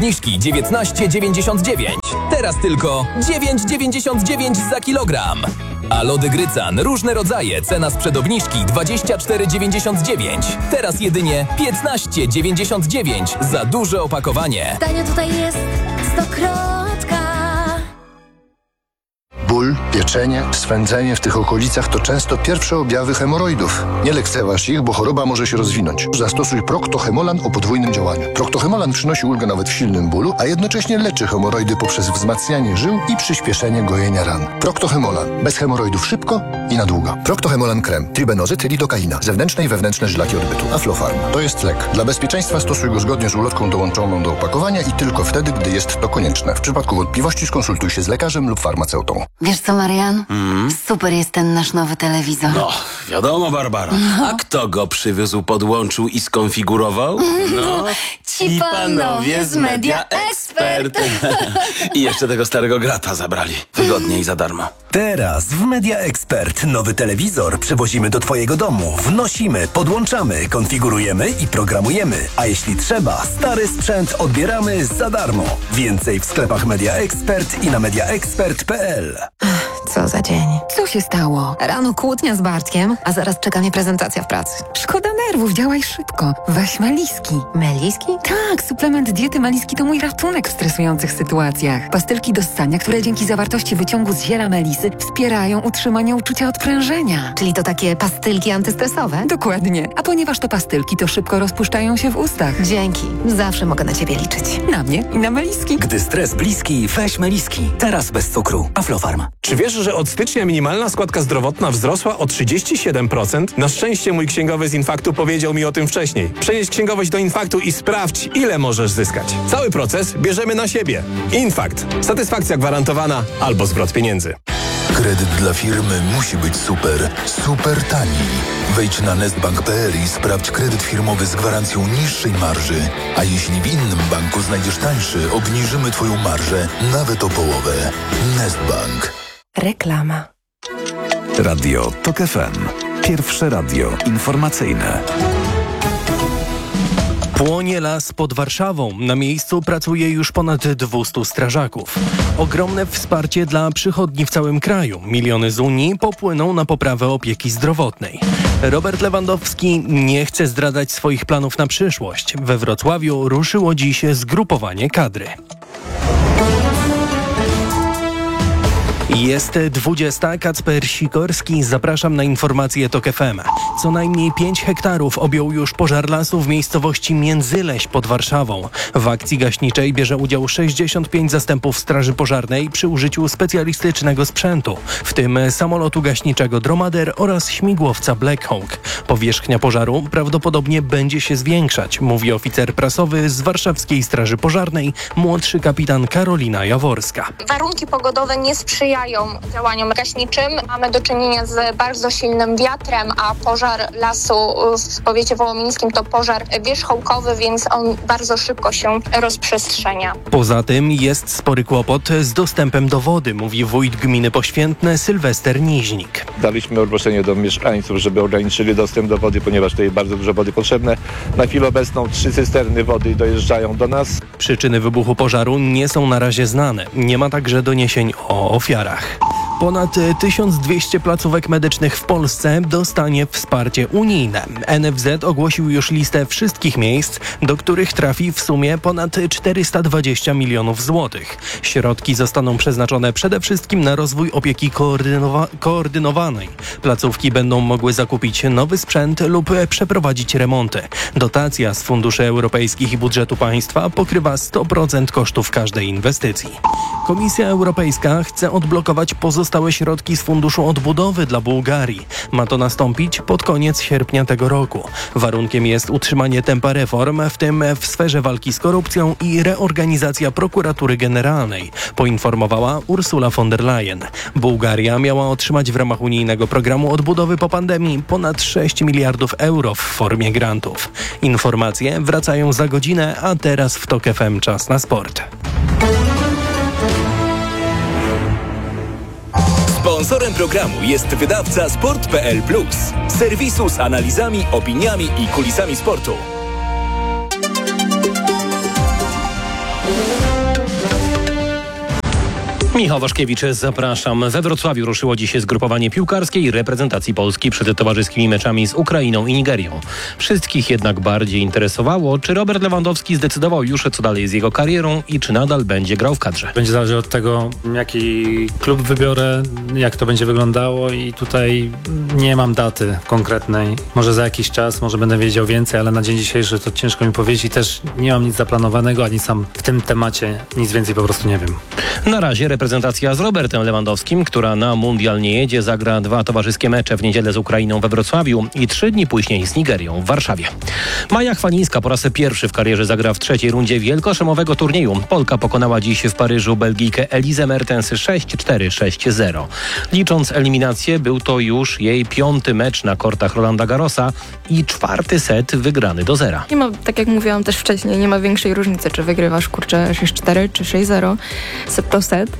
Obniżki 19,99. Teraz tylko 9,99 za kilogram. A lody Grycan, różne rodzaje, cena sprzed obniżki 24,99. Teraz jedynie 15,99 za duże opakowanie. Tanio tutaj jest Stokrotka. Ból, pieczenie, swędzenie w tych okolicach to często pierwsze objawy hemoroidów. Nie lekceważ ich, bo choroba może się rozwinąć. Zastosuj Procto-Hemolan o podwójnym działaniu. Procto-Hemolan przynosi ulgę nawet w silnym bólu, a jednocześnie leczy hemoroidy poprzez wzmacnianie żył i przyspieszenie gojenia ran. Procto-Hemolan. Bez hemoroidów szybko i na długo. Procto-Hemolan krem. Tribenozy, lidokaina. Zewnętrzne i wewnętrzne żylaki odbytu. Aflofarm. To jest lek. Dla bezpieczeństwa stosuj go zgodnie z ulotką dołączoną do opakowania i tylko wtedy, gdy jest to konieczne. W przypadku wątpliwości skonsultuj się z lekarzem lub farmaceutą. Wiesz co, Marian? Super jest ten nasz nowy telewizor. No, wiadomo, Barbara. A kto go przywiózł, podłączył i skonfigurował? No, Ci panowie z Media Expert. I jeszcze tego starego grata zabrali. Wygodnie i za darmo. Teraz w Media Expert nowy telewizor przywozimy do Twojego domu. Wnosimy, podłączamy, konfigurujemy i programujemy. A jeśli trzeba, stary sprzęt odbieramy za darmo. Więcej w sklepach Media Expert i na mediaexpert.pl. Co za dzień. Co się stało? Rano kłótnia z Bartkiem, a zaraz czeka mnie prezentacja w pracy. Szkoda nerwów, działaj szybko. Weź Meliski. Meliski? Tak, suplement diety Meliski to mój ratunek w stresujących sytuacjach. Pastylki do ssania, które dzięki zawartości wyciągu z ziela melisy wspierają utrzymanie uczucia odprężenia. Czyli to takie pastylki antystresowe? Dokładnie. A ponieważ to pastylki, to szybko rozpuszczają się w ustach. Dzięki. Zawsze mogę na Ciebie liczyć. Na mnie i na Meliski. Gdy stres bliski, weź Meliski. Teraz bez cukru. Aflofarm. Czy wiesz, że od stycznia minimalna składka zdrowotna wzrosła o 37%? Na szczęście mój księgowy z Infaktu powiedział mi o tym wcześniej. Przenieś księgowość do Infaktu i sprawdź, ile możesz zyskać. Cały proces bierzemy na siebie. Infakt. Satysfakcja gwarantowana albo zwrot pieniędzy. Kredyt dla firmy musi być super, super tani. Wejdź na nestbank.pl i sprawdź kredyt firmowy z gwarancją niższej marży. A jeśli w innym banku znajdziesz tańszy, obniżymy Twoją marżę nawet o połowę. Nestbank. Reklama. Radio TOK FM. Pierwsze radio informacyjne. Płonie las pod Warszawą. Na miejscu pracuje już ponad 200 strażaków. Ogromne wsparcie dla przychodni w całym kraju. Miliony z Unii popłyną na poprawę opieki zdrowotnej. Robert Lewandowski nie chce zdradzać swoich planów na przyszłość. We Wrocławiu ruszyło dziś zgrupowanie kadry. Jest 20. Kacper Sikorski. Zapraszam na informacje TOK FM. Co najmniej 5 hektarów objął już pożar lasu w miejscowości Międzyleś pod Warszawą. W akcji gaśniczej bierze udział 65 zastępów straży pożarnej przy użyciu specjalistycznego sprzętu, w tym samolotu gaśniczego Dromader oraz śmigłowca Black Hawk. Powierzchnia pożaru prawdopodobnie będzie się zwiększać, mówi oficer prasowy z Warszawskiej Straży Pożarnej, młodszy kapitan Karolina Jaworska. Warunki pogodowe nie sprzyjają działaniom gaśniczym. Mamy do czynienia z bardzo silnym wiatrem, a pożar lasu w powiecie wołomińskim to pożar wierzchołkowy, więc on bardzo szybko się rozprzestrzenia. Poza tym jest spory kłopot z dostępem do wody, mówi wójt gminy Poświętne Sylwester Niźnik. Daliśmy ogłoszenie do mieszkańców, żeby ograniczyli dostęp do wody, ponieważ tutaj bardzo dużo wody potrzebne. Na chwilę obecną 3 cysterny wody dojeżdżają do nas. Przyczyny wybuchu pożaru nie są na razie znane. Nie ma także doniesień o ofiarach. Ponad 1200 placówek medycznych w Polsce dostanie wsparcie unijne. NFZ ogłosił już listę wszystkich miejsc, do których trafi w sumie ponad 420 milionów złotych. Środki zostaną przeznaczone przede wszystkim na rozwój opieki koordynowanej. Placówki będą mogły zakupić nowy sprzęt lub przeprowadzić remonty. Dotacja z funduszy europejskich i budżetu państwa pokrywa 100% kosztów każdej inwestycji. Komisja Europejska chce odblokować pozostałe środki z Funduszu Odbudowy dla Bułgarii. Ma to nastąpić pod koniec sierpnia tego roku. Warunkiem jest utrzymanie tempa reform, w tym w sferze walki z korupcją i reorganizacja prokuratury generalnej, poinformowała Ursula von der Leyen. Bułgaria miała otrzymać w ramach unijnego programu odbudowy po pandemii ponad 6 miliardów euro w formie grantów. Informacje wracają za godzinę, a teraz w TOK FM czas na sport. Sponsorem programu jest wydawca Sport.pl Plus, serwisu z analizami, opiniami i kulisami sportu. Michał Waszkiewicz, zapraszam. We Wrocławiu ruszyło dziś zgrupowanie piłkarskiej reprezentacji Polski przed towarzyskimi meczami z Ukrainą i Nigerią. Wszystkich jednak bardziej interesowało, czy Robert Lewandowski zdecydował już, co dalej z jego karierą i czy nadal będzie grał w kadrze. Będzie zależeć od tego, jaki klub wybiorę, jak to będzie wyglądało i tutaj nie mam daty konkretnej. Może za jakiś czas, może będę wiedział więcej, ale na dzień dzisiejszy to ciężko mi powiedzieć i też nie mam nic zaplanowanego, ani sam w tym temacie nic więcej po prostu nie wiem. Na razie reprezentacja z Robertem Lewandowskim, która na mundial nie jedzie, zagra 2 towarzyskie mecze w niedzielę z Ukrainą we Wrocławiu i 3 dni później z Nigerią w Warszawie. Maja Chwalińska po raz pierwszy w karierze zagra w 3. rundzie wielkoszemowego turnieju. Polka pokonała dziś w Paryżu Belgijkę Elizę Mertens 6-4, 6-0. Licząc eliminację, był to już jej 5. mecz na kortach Rolanda Garrosa i 4. set wygrany do 0. Nie ma, tak jak mówiłam też wcześniej, nie ma większej różnicy, czy wygrywasz 6-4 czy 6-0 set to set,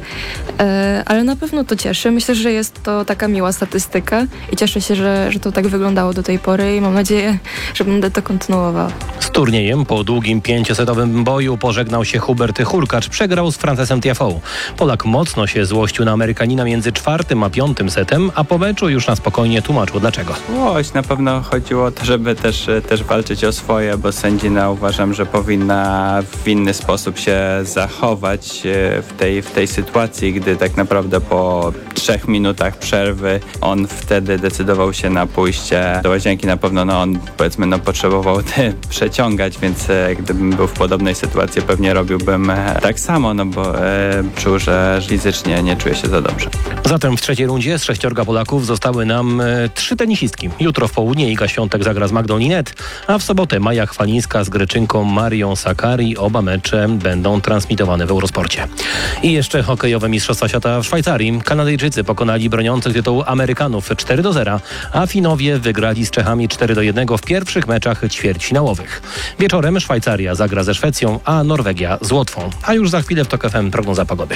ale na pewno to cieszy. Myślę, że jest to taka miła statystyka i cieszę się, że to tak wyglądało do tej pory i mam nadzieję, że będę to kontynuowała. Z turniejem po długim 5-setowym boju pożegnał się Hubert Hurkacz. Przegrał z Francesem Tiafoe. Polak mocno się złościł na Amerykanina między 4. a 5. setem, a po meczu już na spokojnie tłumaczył dlaczego. Na pewno chodziło o to, żeby też walczyć o swoje, bo sędzina uważam, że powinna w inny sposób się zachować w tej sytuacji, gdy tak naprawdę po 3 minutach przerwy on wtedy decydował się na pójście do łazienki. Na pewno on potrzebował przeciągać, więc gdybym był w podobnej sytuacji, pewnie robiłbym tak samo, bo czuł, że fizycznie nie czuję się za dobrze. Zatem w 3. rundzie z 6 Polaków zostały nam 3 tenisistki. Jutro w południe Iga Świątek zagra z Magdą Linette, a w sobotę Maja Chwalińska z Greczynką Marią Sakkari. Oba mecze będą transmitowane w Eurosporcie. I jeszcze hokejowe Mistrzostwa Świata w Szwajcarii. Kanadyjczycy pokonali broniących tytułu Amerykanów 4-0, a Finowie wygrali z Czechami 4-1 w pierwszych meczach ćwierćfinałowych. Wieczorem Szwajcaria zagra ze Szwecją, a Norwegia z Łotwą. A już za chwilę w TOK FM prognoza pogody.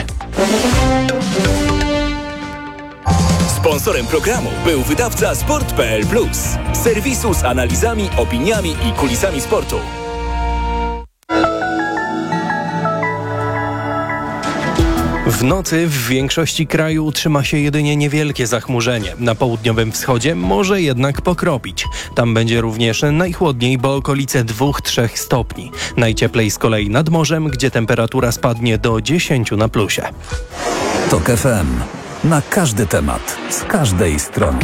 Sponsorem programu był wydawca Sport.pl+, serwisu z analizami, opiniami i kulisami sportu. W nocy w większości kraju utrzyma się jedynie niewielkie zachmurzenie. Na południowym wschodzie może jednak pokropić. Tam będzie również najchłodniej, bo okolice 2-3 stopni. Najcieplej z kolei nad morzem, gdzie temperatura spadnie do 10 na plusie. TOK FM. Na każdy temat, z każdej strony.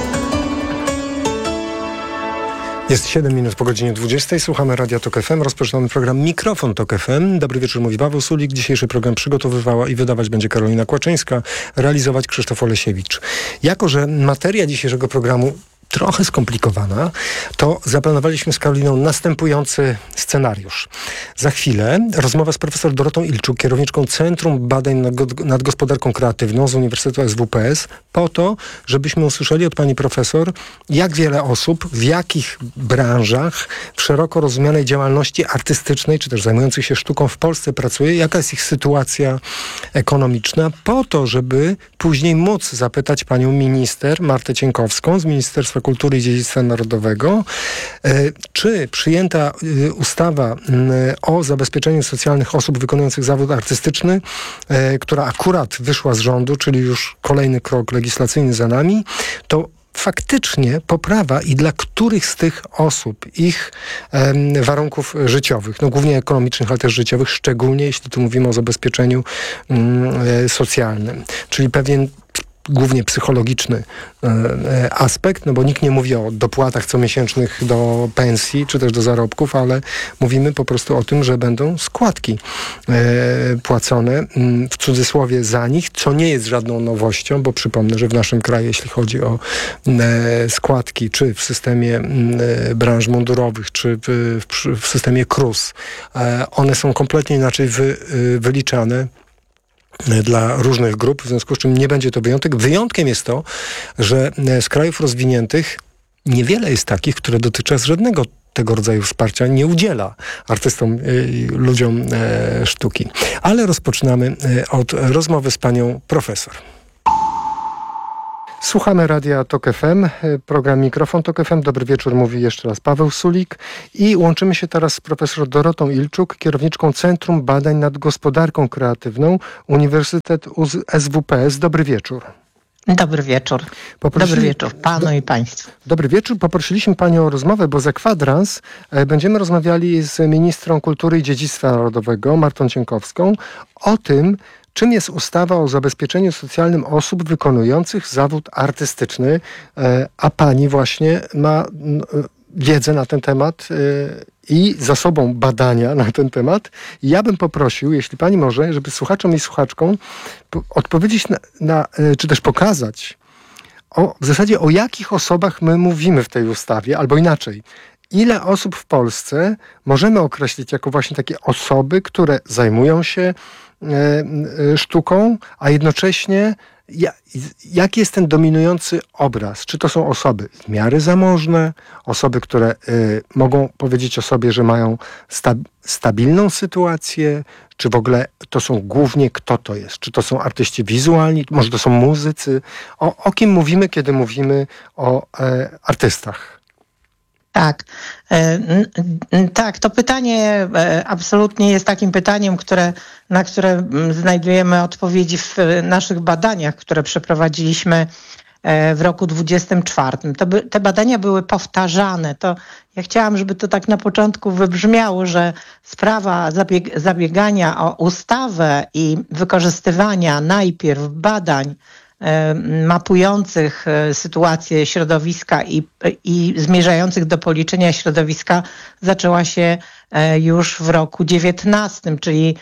Jest 7 minut po godzinie 20. Słuchamy Radia TOK FM. Rozpoczynamy program Mikrofon TOK FM. Dobry wieczór, mówi Paweł Sulik. Dzisiejszy program przygotowywała i wydawać będzie Karolina Kłaczyńska, realizować Krzysztof Olesiewicz. Jako że materia dzisiejszego programu trochę skomplikowana, to zaplanowaliśmy z Karoliną następujący scenariusz. Za chwilę rozmowa z profesor Dorotą Ilczuk, kierowniczką Centrum Badań nad Gospodarką Kreatywną z Uniwersytetu SWPS, po to, żebyśmy usłyszeli od pani profesor, jak wiele osób, w jakich branżach w szeroko rozumianej działalności artystycznej, czy też zajmujących się sztuką w Polsce pracuje, jaka jest ich sytuacja ekonomiczna, po to, żeby później móc zapytać panią minister Martę Cienkowską z Ministerstwa Kultury i Dziedzictwa Narodowego, czy przyjęta ustawa o zabezpieczeniu socjalnych osób wykonujących zawód artystyczny, która akurat wyszła z rządu, czyli już kolejny krok legislacyjny za nami, to faktycznie poprawa i dla których z tych osób ich warunków życiowych, głównie ekonomicznych, ale też życiowych, szczególnie jeśli tu mówimy o zabezpieczeniu socjalnym, czyli pewien głównie psychologiczny aspekt, bo nikt nie mówi o dopłatach comiesięcznych do pensji, czy też do zarobków, ale mówimy po prostu o tym, że będą składki płacone, w cudzysłowie za nich, co nie jest żadną nowością, bo przypomnę, że w naszym kraju, jeśli chodzi o składki, czy w systemie branż mundurowych, czy w systemie KRUS, one są kompletnie inaczej wyliczane dla różnych grup, w związku z czym nie będzie to wyjątek. Wyjątkiem jest to, że z krajów rozwiniętych niewiele jest takich, które dotychczas żadnego tego rodzaju wsparcia nie udziela artystom i ludziom sztuki. Ale rozpoczynamy od rozmowy z panią profesor. Słuchamy Radia TOK FM, program Mikrofon TOK FM. Dobry wieczór, mówi jeszcze raz Paweł Sulik. I łączymy się teraz z profesor Dorotą Ilczuk, kierowniczką Centrum Badań nad Gospodarką Kreatywną, Uniwersytet SWPS. Dobry wieczór. Dobry wieczór. Dobry wieczór panu i państwu. Dobry wieczór. Poprosiliśmy panią o rozmowę, bo za kwadrans będziemy rozmawiali z ministrą kultury i dziedzictwa narodowego, Martą Cienkowską, o tym, czym jest ustawa o zabezpieczeniu socjalnym osób wykonujących zawód artystyczny, a pani właśnie ma wiedzę na ten temat i za sobą badania na ten temat. I ja bym poprosił, jeśli pani może, żeby słuchaczom i słuchaczkom odpowiedzieć czy też pokazać w zasadzie o jakich osobach my mówimy w tej ustawie, albo inaczej. Ile osób w Polsce możemy określić jako właśnie takie osoby, które zajmują się sztuką, a jednocześnie jaki jest ten dominujący obraz? Czy to są osoby w miarę zamożne, osoby, które mogą powiedzieć o sobie, że mają stabilną sytuację, czy w ogóle to są głównie kto to jest? Czy to są artyści wizualni, może to są muzycy? O kim mówimy, kiedy mówimy o artystach? Tak, to pytanie absolutnie jest takim pytaniem, na które znajdujemy odpowiedzi w naszych badaniach, które przeprowadziliśmy w roku 2024. Te badania były powtarzane. To ja chciałam, żeby to tak na początku wybrzmiało, że sprawa zabiegania o ustawę i wykorzystywania najpierw badań mapujących sytuację środowiska i zmierzających do policzenia środowiska zaczęła się już w roku 2019, czyli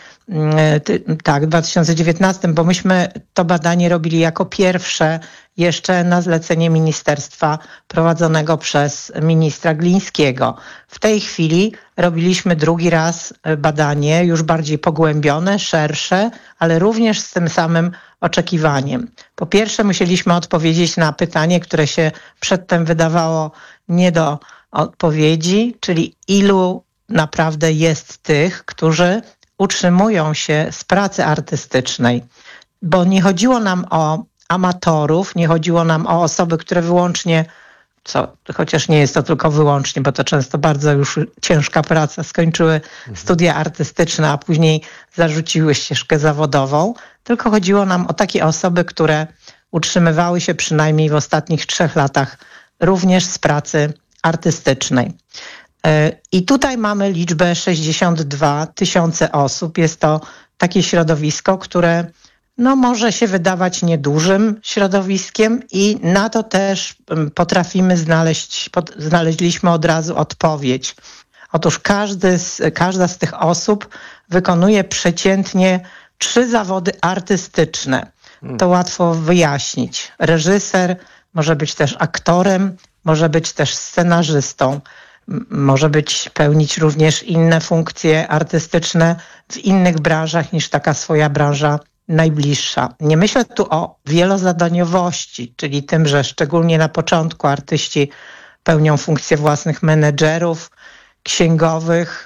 w 2019, bo myśmy to badanie robili jako pierwsze jeszcze na zlecenie ministerstwa prowadzonego przez ministra Glińskiego. W tej chwili robiliśmy drugi raz badanie, już bardziej pogłębione, szersze, ale również z tym samym oczekiwaniem. Po pierwsze musieliśmy odpowiedzieć na pytanie, które się przedtem wydawało nie do odpowiedzi, czyli ilu naprawdę jest tych, którzy utrzymują się z pracy artystycznej. Bo nie chodziło nam o amatorów, nie chodziło nam o osoby, które wyłącznie, chociaż nie jest to tylko wyłącznie, bo to często bardzo już ciężka praca, skończyły studia artystyczne, a później zarzuciły ścieżkę zawodową, tylko chodziło nam o takie osoby, które utrzymywały się przynajmniej w ostatnich 3 latach również z pracy artystycznej. I tutaj mamy liczbę 62 000 osób. Jest to takie środowisko, które może się wydawać niedużym środowiskiem i na to też potrafimy znaleźliśmy od razu odpowiedź. Otóż każda z tych osób wykonuje przeciętnie 3 zawody artystyczne. To łatwo wyjaśnić. Reżyser może być też aktorem, może być też scenarzystą. Może pełnić również inne funkcje artystyczne w innych branżach niż taka swoja branża najbliższa. Nie myślę tu o wielozadaniowości, czyli tym, że szczególnie na początku artyści pełnią funkcje własnych menedżerów, księgowych,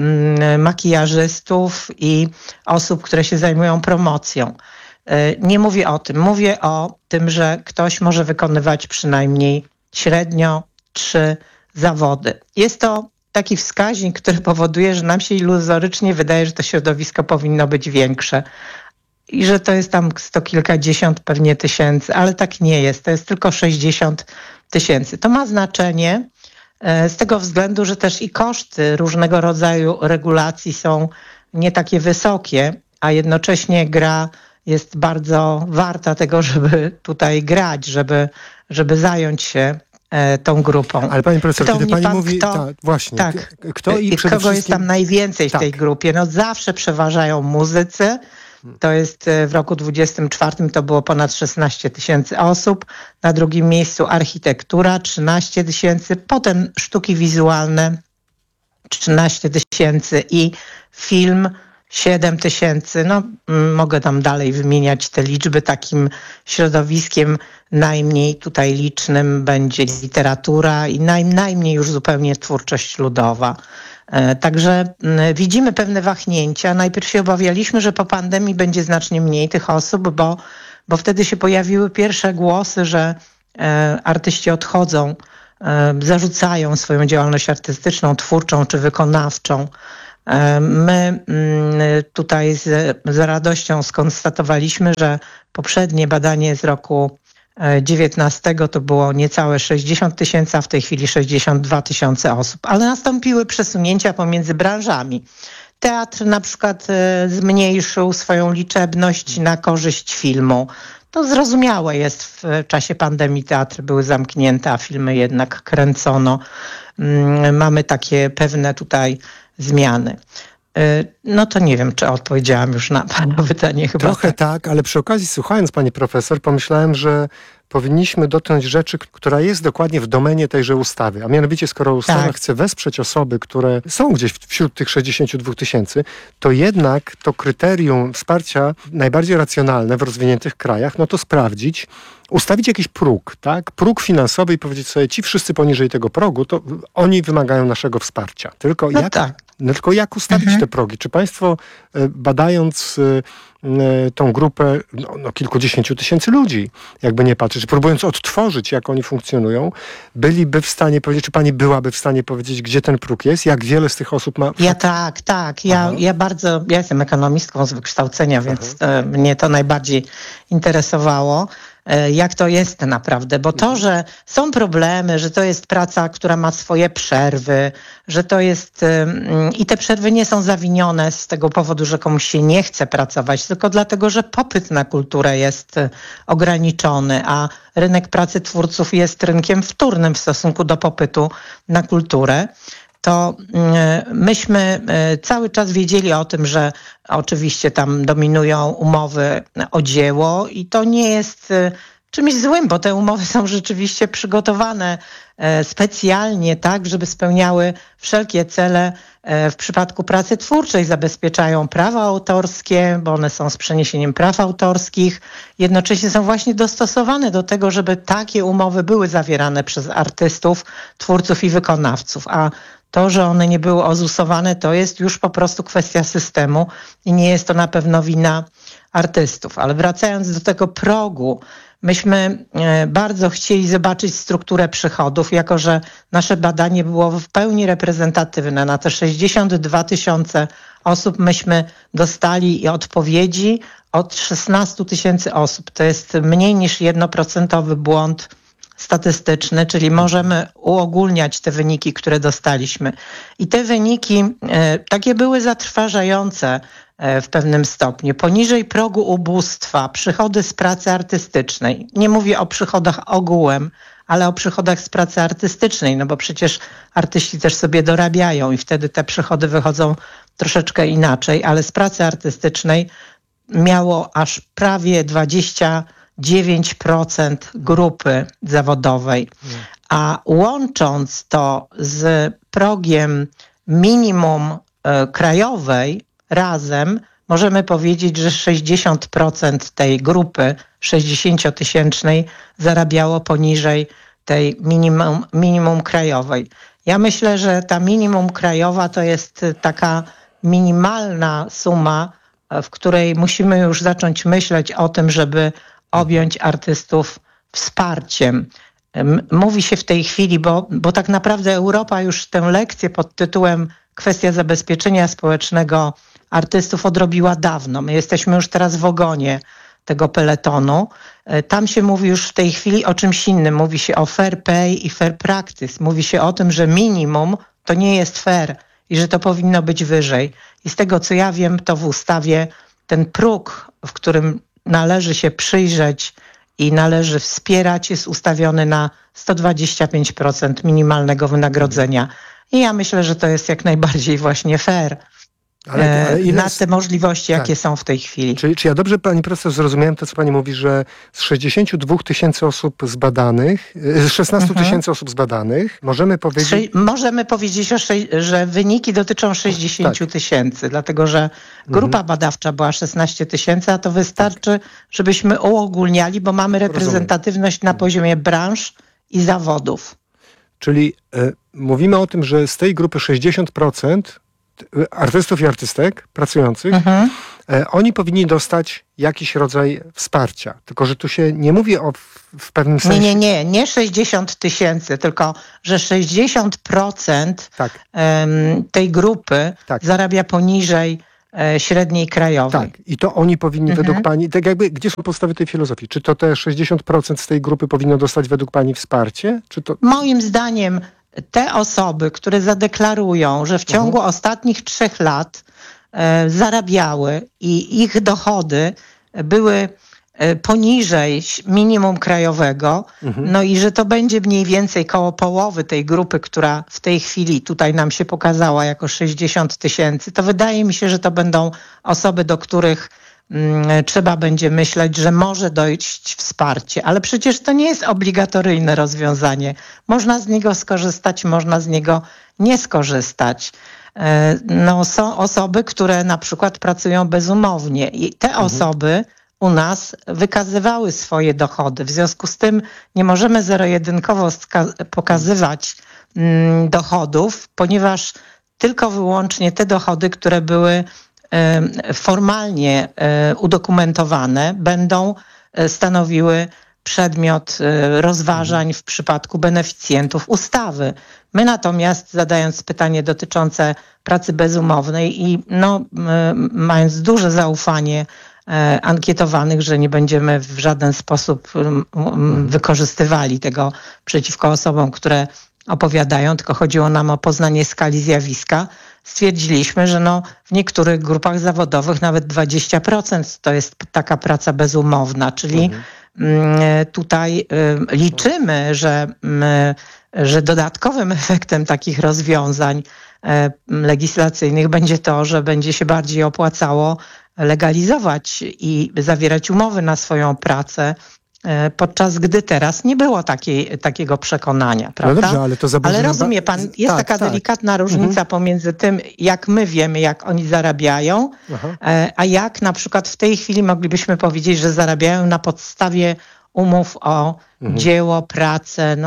makijażystów i osób, które się zajmują promocją. Nie mówię o tym. Mówię o tym, że ktoś może wykonywać przynajmniej średnio 3 zawody. Jest to taki wskaźnik, który powoduje, że nam się iluzorycznie wydaje, że to środowisko powinno być większe i że to jest tam 100 kilkadziesiąt pewnie tysięcy, ale tak nie jest. To jest tylko 60 000. To ma znaczenie z tego względu, że też i koszty różnego rodzaju regulacji są nie takie wysokie, a jednocześnie gra jest bardzo warta tego, żeby tutaj grać, żeby zająć się tą grupą. Ale pani profesor, kiedy pani mówi... Kto i kogo jest tam najwięcej w tej grupie? Zawsze przeważają muzycy. To jest w roku 2024 to było ponad 16 000 osób. Na drugim miejscu architektura 13 000, potem sztuki wizualne 13 000 i film 7 000. Mogę tam dalej wymieniać te liczby. Takim środowiskiem najmniej tutaj licznym będzie literatura i najmniej już zupełnie twórczość ludowa. Także widzimy pewne wahnięcia. Najpierw się obawialiśmy, że po pandemii będzie znacznie mniej tych osób, bo bo wtedy się pojawiły pierwsze głosy, że artyści odchodzą, zarzucają swoją działalność artystyczną, twórczą czy wykonawczą. My tutaj z radością skonstatowaliśmy, że poprzednie badanie z roku 19 to było niecałe 60 000, a w tej chwili 62 000 osób. Ale nastąpiły przesunięcia pomiędzy branżami. Teatr na przykład zmniejszył swoją liczebność na korzyść filmu. To zrozumiałe jest, w czasie pandemii teatry były zamknięte, a filmy jednak kręcono. Mamy takie pewne tutaj zmiany. No to nie wiem, czy odpowiedziałam już na pana pytanie. Chyba trochę tak, ale przy okazji, słuchając pani profesor, pomyślałem, że powinniśmy dotknąć rzeczy, która jest dokładnie w domenie tejże ustawy. A mianowicie, skoro ustawa chce wesprzeć osoby, które są gdzieś wśród tych 62 000, to jednak to kryterium wsparcia najbardziej racjonalne w rozwiniętych krajach, no to sprawdzić, ustawić jakiś próg, tak? Próg finansowy i powiedzieć sobie, ci wszyscy poniżej tego progu, to oni wymagają naszego wsparcia. Tylko jak ustawić te progi? Czy państwo, badając tą grupę kilkudziesięciu tysięcy ludzi, jakby nie patrzeć, próbując odtworzyć, jak oni funkcjonują, byliby w stanie powiedzieć, czy pani byłaby w stanie powiedzieć, gdzie ten próg jest, jak wiele z tych osób ma... Ja jestem ekonomistką z wykształcenia, więc mnie to najbardziej interesowało. Jak to jest naprawdę, bo to, że są problemy, że to jest praca, która ma swoje przerwy, że to jest i te przerwy nie są zawinione z tego powodu, że komuś się nie chce pracować, tylko dlatego, że popyt na kulturę jest ograniczony, a rynek pracy twórców jest rynkiem wtórnym w stosunku do popytu na kulturę. To myśmy cały czas wiedzieli o tym, że oczywiście tam dominują umowy o dzieło i to nie jest czymś złym, bo te umowy są rzeczywiście przygotowane specjalnie tak, żeby spełniały wszelkie cele w przypadku pracy twórczej. Zabezpieczają prawa autorskie, bo one są z przeniesieniem praw autorskich. Jednocześnie są właśnie dostosowane do tego, żeby takie umowy były zawierane przez artystów, twórców i wykonawców. A to, że one nie były ozusowane, to jest już po prostu kwestia systemu i nie jest to na pewno wina artystów. Ale wracając do tego progu, myśmy bardzo chcieli zobaczyć strukturę przychodów, jako że nasze badanie było w pełni reprezentatywne. Na te 62 000 osób myśmy dostali odpowiedzi od 16 000 osób. To jest mniej niż 1% błąd statystyczny, czyli możemy uogólniać te wyniki, które dostaliśmy. I te wyniki takie były zatrważające w pewnym stopniu. Poniżej progu ubóstwa przychody z pracy artystycznej. Nie mówię o przychodach ogółem, ale o przychodach z pracy artystycznej, no bo przecież artyści też sobie dorabiają i wtedy te przychody wychodzą troszeczkę inaczej, ale z pracy artystycznej miało aż prawie 29% grupy zawodowej, a łącząc to z progiem minimum krajowej razem, możemy powiedzieć, że 60% tej grupy 60-tysięcznej zarabiało poniżej tej minimum krajowej. Ja myślę, że ta minimum krajowa to jest taka minimalna suma, w której musimy już zacząć myśleć o tym, żeby objąć artystów wsparciem. Mówi się w tej chwili, bo tak naprawdę Europa już tę lekcję pod tytułem kwestia zabezpieczenia społecznego artystów odrobiła dawno. My jesteśmy już teraz w ogonie tego peletonu. Tam się mówi już w tej chwili o czymś innym. Mówi się o fair pay i fair practice. Mówi się o tym, że minimum to nie jest fair i że to powinno być wyżej. I z tego, co ja wiem, to w ustawie ten próg, w którym należy się przyjrzeć i należy wspierać, jest ustawiony na 125% minimalnego wynagrodzenia. I ja myślę, że to jest jak najbardziej właśnie fair. Ale na te możliwości, jakie są w tej chwili. Czy ja dobrze, pani profesor, zrozumiałem to, co pani mówi, że z 62 000 osób zbadanych, z 16 000 osób zbadanych, możemy powiedzieć... Możemy powiedzieć, że wyniki dotyczą 60 000, dlatego że grupa badawcza była 16 000, a to wystarczy, żebyśmy uogólniali, bo mamy reprezentatywność na poziomie branż i zawodów. Czyli mówimy o tym, że z tej grupy 60% artystów i artystek pracujących oni powinni dostać jakiś rodzaj wsparcia. Tylko że tu się nie mówi o w pewnym sensie... Nie 60 000, tylko że 60% tej grupy zarabia poniżej średniej krajowej. Tak, i to oni powinni według pani, tak jakby, gdzie są podstawy tej filozofii? Czy to te 60% z tej grupy powinno dostać według pani wsparcie? Czy to... Moim zdaniem te osoby, które zadeklarują, że w ciągu ostatnich 3 lat zarabiały i ich dochody były poniżej minimum krajowego, no i że to będzie mniej więcej koło połowy tej grupy, która w tej chwili tutaj nam się pokazała jako 60 000, to wydaje mi się, że to będą osoby, do których trzeba będzie myśleć, że może dojść wsparcie, ale przecież to nie jest obligatoryjne rozwiązanie. Można z niego skorzystać, można z niego nie skorzystać. No, są osoby, które na przykład pracują bezumownie i te osoby u nas wykazywały swoje dochody. W związku z tym nie możemy zero-jedynkowo pokazywać dochodów, ponieważ tylko wyłącznie te dochody, które były formalnie udokumentowane, będą stanowiły przedmiot rozważań w przypadku beneficjentów ustawy. My natomiast, zadając pytanie dotyczące pracy bezumownej i mając duże zaufanie ankietowanych, że nie będziemy w żaden sposób wykorzystywali tego przeciwko osobom, które opowiadają, tylko chodziło nam o poznanie skali zjawiska, stwierdziliśmy, że w niektórych grupach zawodowych nawet 20% to jest taka praca bezumowna, czyli tutaj liczymy, że dodatkowym efektem takich rozwiązań legislacyjnych będzie to, że będzie się bardziej opłacało legalizować i zawierać umowy na swoją pracę, podczas gdy teraz nie było takiego przekonania, prawda? No dobrze, ale rozumie pan, jest taka delikatna różnica pomiędzy tym, jak my wiemy, jak oni zarabiają, a jak na przykład w tej chwili moglibyśmy powiedzieć, że zarabiają na podstawie umów o dzieło, pracę,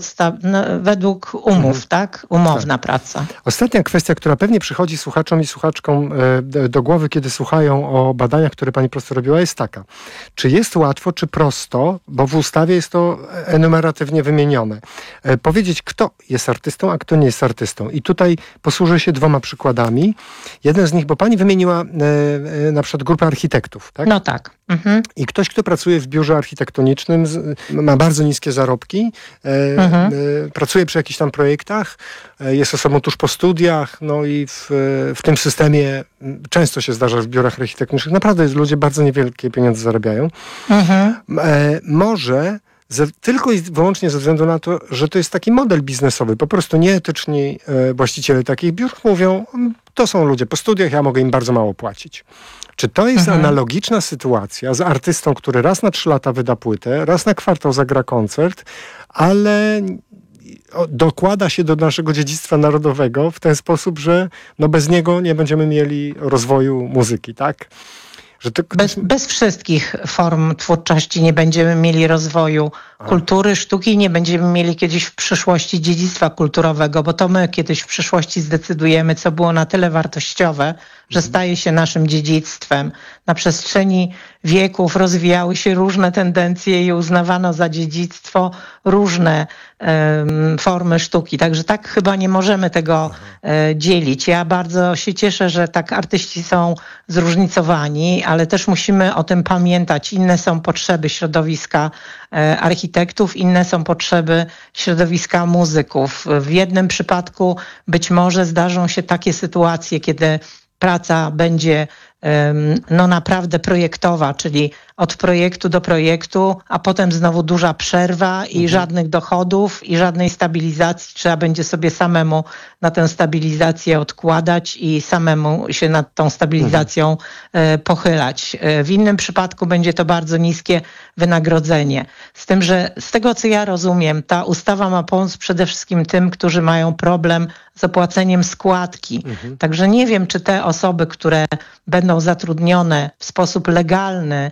według umów, tak? Umowna praca. Ostatnia kwestia, która pewnie przychodzi słuchaczom i słuchaczkom do głowy, kiedy słuchają o badaniach, które pani profesor robiła, jest taka. Czy jest łatwo, czy prosto, bo w ustawie jest to enumeratywnie wymienione, powiedzieć, kto jest artystą, a kto nie jest artystą. I tutaj posłużę się 2 przykładami. Jeden z nich, bo pani wymieniła na przykład grupę architektów, tak? No tak. I ktoś, kto pracuje w biurze architektonicznym, ma bardzo niskie zarobki, pracuje przy jakichś tam projektach, jest osobą tuż po studiach, no i w tym systemie często się zdarza w biurach architektonicznych. Naprawdę ludzie bardzo niewielkie pieniądze zarabiają. Może tylko i wyłącznie ze względu na to, że to jest taki model biznesowy. Po prostu nieetyczni właściciele takich biur mówią, to są ludzie po studiach, ja mogę im bardzo mało płacić. Czy to jest analogiczna sytuacja z artystą, który raz na 3 lata wyda płytę, raz na kwartał zagra koncert, ale dokłada się do naszego dziedzictwa narodowego w ten sposób, że bez niego nie będziemy mieli rozwoju muzyki, tak? Że to... Bez wszystkich form twórczości nie będziemy mieli rozwoju kultury, sztuki, nie będziemy mieli kiedyś w przyszłości dziedzictwa kulturowego, bo to my kiedyś w przyszłości zdecydujemy, co było na tyle wartościowe, że staje się naszym dziedzictwem. Na przestrzeni wieków rozwijały się różne tendencje i uznawano za dziedzictwo różne formy sztuki. Także tak chyba nie możemy tego dzielić. Ja bardzo się cieszę, że tak artyści są zróżnicowani, ale też musimy o tym pamiętać. Inne są potrzeby środowiska architektów, inne są potrzeby środowiska muzyków. W jednym przypadku być może zdarzą się takie sytuacje, kiedy praca będzie naprawdę projektowa, czyli od projektu do projektu, a potem znowu duża przerwa i żadnych dochodów i żadnej stabilizacji. Trzeba będzie sobie samemu na tę stabilizację odkładać i samemu się nad tą stabilizacją pochylać. W innym przypadku będzie to bardzo niskie wynagrodzenie. Z tym, że z tego co ja rozumiem, ta ustawa ma pomóc przede wszystkim tym, którzy mają problem z opłaceniem składki. Także nie wiem, czy te osoby, które będą zatrudnione w sposób legalny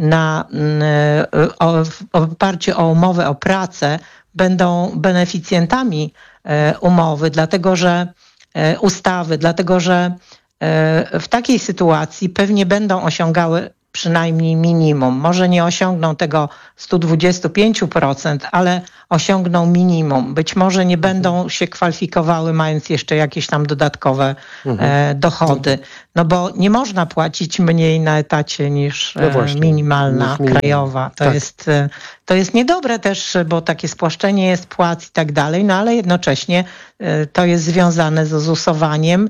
w oparciu o umowę o pracę, będą beneficjentami umowy, dlatego że ustawy, dlatego że w takiej sytuacji pewnie będą osiągały przynajmniej minimum. Może nie osiągną tego 125%, ale osiągną minimum. Być może nie będą się kwalifikowały, mając jeszcze jakieś tam dodatkowe dochody. No bo nie można płacić mniej na etacie niż minimalna krajowa. To jest niedobre też, bo takie spłaszczenie jest płac i tak dalej, no ale jednocześnie to jest związane z ozusowaniem,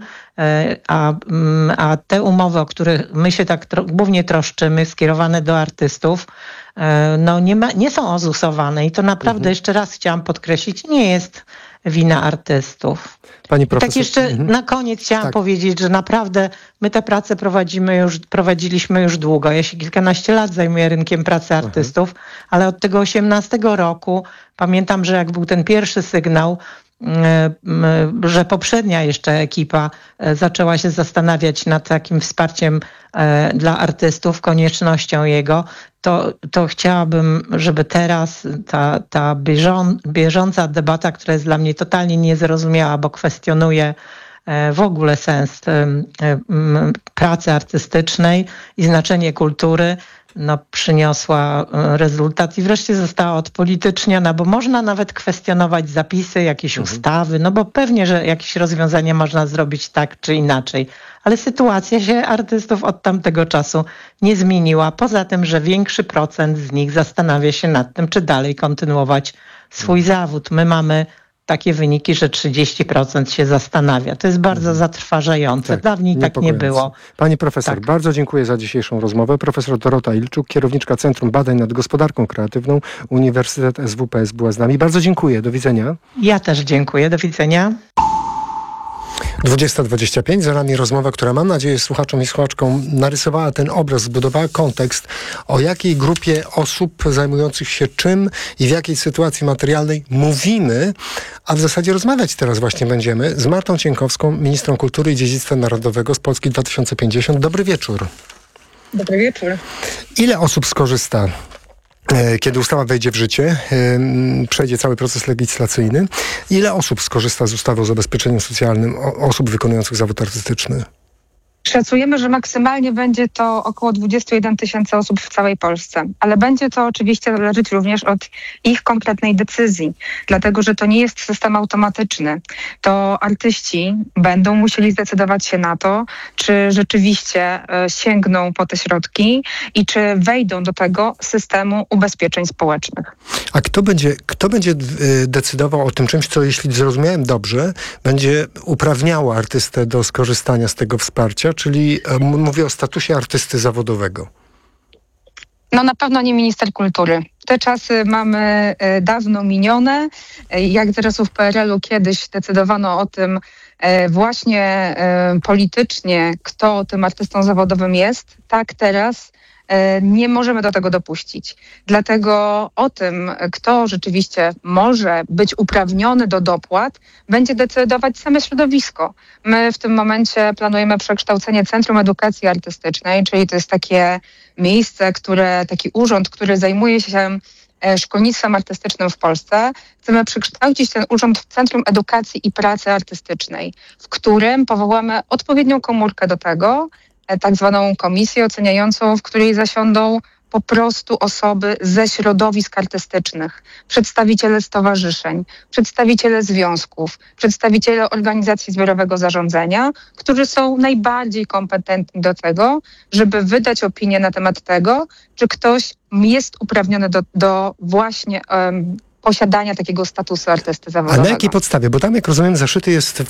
a te umowy, o których my się tak głównie troszczymy, skierowane do artystów, no nie są ozusowane i to naprawdę, jeszcze raz chciałam podkreślić, nie jest wina artystów. Pani profesor. Tak jeszcze na koniec chciałam powiedzieć, że naprawdę my tę pracę prowadziliśmy już długo. Ja się kilkanaście lat zajmuję rynkiem pracy artystów, ale od tego 18 roku pamiętam, że jak był ten pierwszy sygnał, że poprzednia jeszcze ekipa zaczęła się zastanawiać nad takim wsparciem dla artystów, koniecznością jego, to chciałabym, żeby teraz ta bieżąca debata, która jest dla mnie totalnie niezrozumiała, bo kwestionuje w ogóle sens pracy artystycznej i znaczenie kultury, przyniosła rezultat i wreszcie została odpolityczniona, bo można nawet kwestionować zapisy, jakieś ustawy, bo pewnie, że jakieś rozwiązanie można zrobić tak czy inaczej, ale sytuacja się artystów od tamtego czasu nie zmieniła, poza tym, że większy procent z nich zastanawia się nad tym, czy dalej kontynuować swój zawód. My mamy takie wyniki, że 30% się zastanawia. To jest bardzo zatrważające. Dawniej tak nie było. Pani profesor, bardzo dziękuję za dzisiejszą rozmowę. Profesor Dorota Ilczuk, kierowniczka Centrum Badań nad Gospodarką Kreatywną, Uniwersytet SWPS była z nami. Bardzo dziękuję. Do widzenia. Ja też dziękuję. Do widzenia. 20:25, za nami rozmowa, która mam nadzieję słuchaczom i słuchaczkom narysowała ten obraz, zbudowała kontekst, o jakiej grupie osób zajmujących się czym i w jakiej sytuacji materialnej mówimy, a w zasadzie rozmawiać teraz właśnie będziemy z Martą Cienkowską, ministrą kultury i dziedzictwa narodowego z Polski 2050. Dobry wieczór. Dobry wieczór. Ile osób skorzysta, kiedy ustawa wejdzie w życie, przejdzie cały proces legislacyjny? Ile osób skorzysta z ustawy o zabezpieczeniu socjalnym osób wykonujących zawód artystyczny? Szacujemy, że maksymalnie będzie to około 21 000 osób w całej Polsce, ale będzie to oczywiście zależeć również od ich konkretnej decyzji, dlatego że to nie jest system automatyczny. To artyści będą musieli zdecydować się na to, czy rzeczywiście sięgną po te środki i czy wejdą do tego systemu ubezpieczeń społecznych. A kto będzie decydował o tym czymś, co, jeśli zrozumiałem dobrze, będzie uprawniało artystę do skorzystania z tego wsparcia? Czyli mówię o statusie artysty zawodowego. Na pewno nie minister kultury. Te czasy mamy dawno minione. Jak za czasów PRL-u kiedyś decydowano o tym właśnie politycznie, kto tym artystą zawodowym jest, tak teraz nie możemy do tego dopuścić. Dlatego o tym, kto rzeczywiście może być uprawniony do dopłat, będzie decydować same środowisko. My w tym momencie planujemy przekształcenie Centrum Edukacji Artystycznej, czyli to jest takie miejsce, taki urząd, który zajmuje się szkolnictwem artystycznym w Polsce. Chcemy przekształcić ten urząd w Centrum Edukacji i Pracy Artystycznej, w którym powołamy odpowiednią komórkę do tego, tak zwaną komisję oceniającą, w której zasiądą po prostu osoby ze środowisk artystycznych, przedstawiciele stowarzyszeń, przedstawiciele związków, przedstawiciele organizacji zbiorowego zarządzania, którzy są najbardziej kompetentni do tego, żeby wydać opinię na temat tego, czy ktoś jest uprawniony do właśnie posiadania takiego statusu artysty zawodowego. A na jakiej podstawie? Bo tam, jak rozumiem, zaszyty jest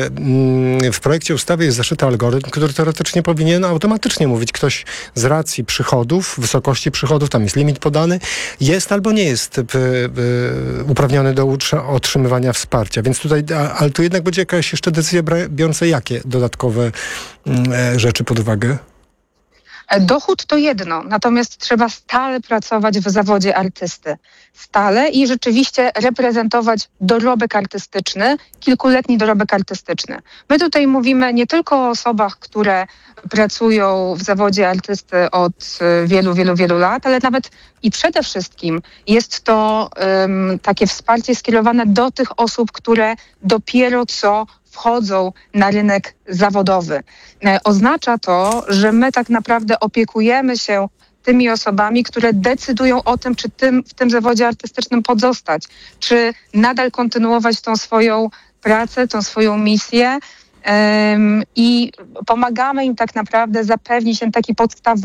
w projekcie ustawy jest zaszyty algorytm, który teoretycznie powinien automatycznie mówić, ktoś z racji przychodów, wysokości przychodów, tam jest limit podany, jest albo nie jest uprawniony do otrzymywania wsparcia. Więc tutaj, ale tu jednak będzie jakaś jeszcze decyzja biorąca jakie dodatkowe rzeczy pod uwagę? Dochód to jedno, natomiast trzeba stale pracować w zawodzie artysty. Stale i rzeczywiście reprezentować dorobek artystyczny, kilkuletni dorobek artystyczny. My tutaj mówimy nie tylko o osobach, które pracują w zawodzie artysty od wielu lat, ale nawet i przede wszystkim jest to takie wsparcie skierowane do tych osób, które dopiero co wchodzą na rynek zawodowy. Oznacza to, że my tak naprawdę opiekujemy się tymi osobami, które decydują o tym, czy w tym zawodzie artystycznym pozostać, czy nadal kontynuować tą swoją pracę, tą swoją misję. I pomagamy im tak naprawdę zapewnić ten taki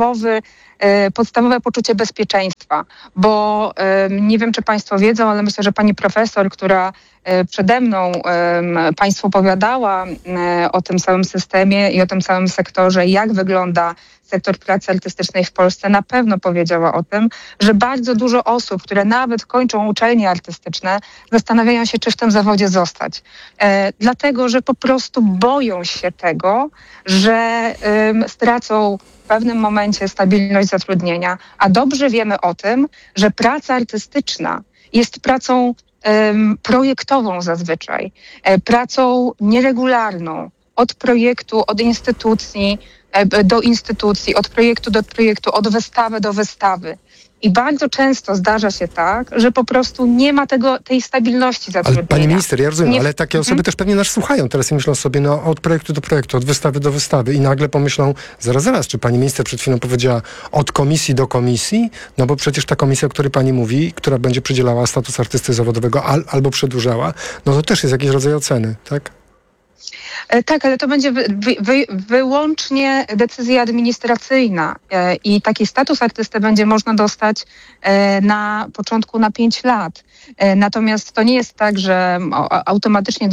podstawowe poczucie bezpieczeństwa, bo nie wiem, czy Państwo wiedzą, ale myślę, że pani profesor, która przede mną Państwu opowiadała o tym całym systemie i o tym całym sektorze, jak wygląda sektor pracy artystycznej w Polsce, na pewno powiedziała o tym, że bardzo dużo osób, które nawet kończą uczelnie artystyczne, zastanawiają się, czy w tym zawodzie zostać. Dlatego, że po prostu boją się tego, że stracą w pewnym momencie stabilność zatrudnienia, a dobrze wiemy o tym, że praca artystyczna jest pracą projektową zazwyczaj, pracą nieregularną, od projektu, od instytucji do instytucji, od projektu do projektu, od wystawy do wystawy. I bardzo często zdarza się tak, że po prostu nie ma tej stabilności zatrudnienia. Ale pani minister, ja rozumiem, ale takie osoby też pewnie nas słuchają teraz i myślą sobie, no od projektu do projektu, od wystawy do wystawy i nagle pomyślą, zaraz, czy pani minister przed chwilą powiedziała od komisji do komisji? No bo przecież ta komisja, o której pani mówi, która będzie przydzielała status artysty zawodowego albo przedłużała, no to też jest jakiś rodzaj oceny, tak? Tak, ale to będzie wyłącznie decyzja administracyjna i taki status artysty będzie można dostać na początku na 5 lat. Natomiast to nie jest tak, że automatycznie